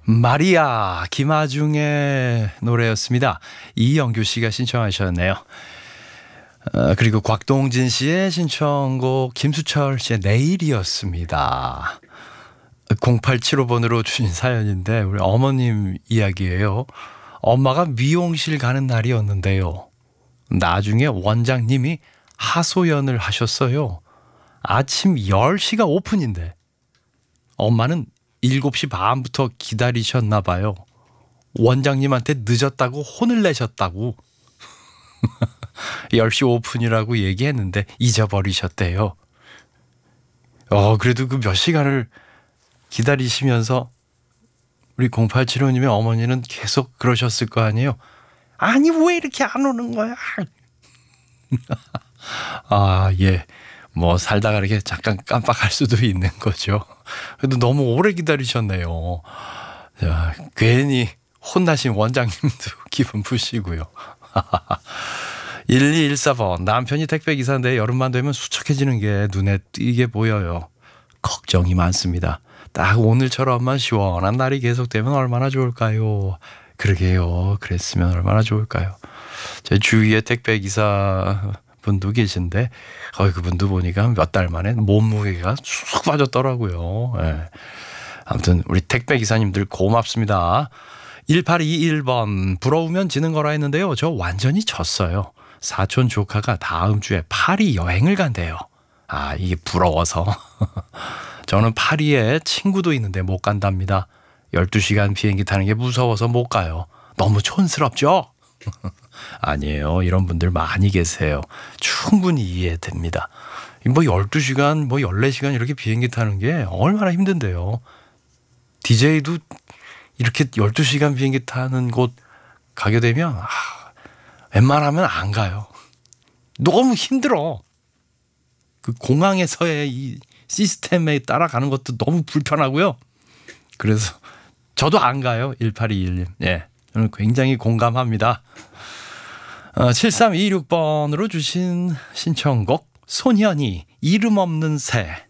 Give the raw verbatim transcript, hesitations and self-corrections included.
마리아 김아중의 노래였습니다. 이영규 씨가 신청하셨네요. 어, 그리고 곽동진 씨의 신청곡 김수철 씨의 내일이었습니다. 공팔칠오 번으로 주신 사연인데 우리 어머님 이야기예요. 엄마가 미용실 가는 날이었는데요. 나중에 원장님이 하소연을 하셨어요. 아침 열 시가 오픈인데 엄마는 일곱 시 반부터 기다리셨나 봐요. 원장님한테 늦었다고 혼을 내셨다고. 열 시 오픈이라고 얘기했는데 잊어버리셨대요. 어, 그래도 그 몇 시간을 기다리시면서 우리 공팔칠오님의 어머니는 계속 그러셨을 거 아니에요. 아니 왜 이렇게 안 오는 거야? 아, 예. 뭐 살다가 이렇게 잠깐 깜빡할 수도 있는 거죠. 그래도 너무 오래 기다리셨네요. 자, 괜히 혼나신 원장님도 기분 푸시고요. 일이일사 번 남편이 택배기사인데 여름만 되면 수척해지는 게 눈에 띄게 보여요. 걱정이 많습니다. 딱 오늘처럼만 시원한 날이 계속되면 얼마나 좋을까요? 그러게요. 그랬으면 얼마나 좋을까요? 제 주위에 택배기사 분도 계신데 어, 그분도 보니까 몇 달 만에 몸무게가 쑥 빠졌더라고요. 네. 아무튼 우리 택배기사님들 고맙습니다. 일팔이일 번 부러우면 지는 거라 했는데요. 저 완전히 졌어요. 사촌 조카가 다음 주에 파리 여행을 간대요. 아, 이게 부러워서. 저는 파리에 친구도 있는데 못 간답니다. 열두 시간 비행기 타는 게 무서워서 못 가요. 너무 촌스럽죠? 아니에요. 이런 분들 많이 계세요. 충분히 이해됩니다. 뭐 열두 시간, 뭐 열네 시간 이렇게 비행기 타는 게 얼마나 힘든데요. 디제이도 이렇게 열두 시간 비행기 타는 곳 가게 되면 아, 웬만하면 안 가요. 너무 힘들어. 그 공항에서의 이 시스템에 따라가는 것도 너무 불편하고요. 그래서 저도 안 가요. 일팔이일 님. 예, 저는 굉장히 공감합니다. 어, 칠삼이육 번으로 주신 신청곡 소년이 이름 없는 새